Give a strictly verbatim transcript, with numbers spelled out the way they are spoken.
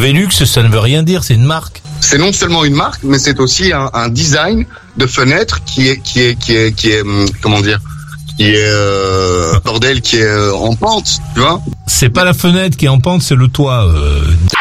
Velux, ça ne veut rien dire, c'est une marque. C'est non seulement une marque, mais c'est aussi un, un design de fenêtre qui est, qui est, qui est, qui est, comment dire, qui est, euh, bordel, qui est euh, en pente, tu vois. C'est pas la fenêtre qui est en pente, c'est le toit. Euh...